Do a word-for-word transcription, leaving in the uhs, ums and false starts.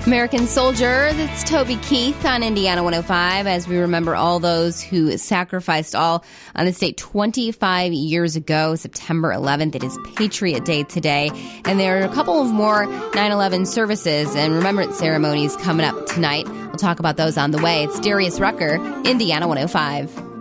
American Soldier, that's Toby Keith on Indiana one oh five, as we remember all those who sacrificed all on this date twenty-five years ago, September eleventh. It is Patriot Day today, and there are a couple of more nine eleven services and remembrance ceremonies coming up tonight. We'll talk about those on the way. It's Darius Rucker, Indiana one oh five.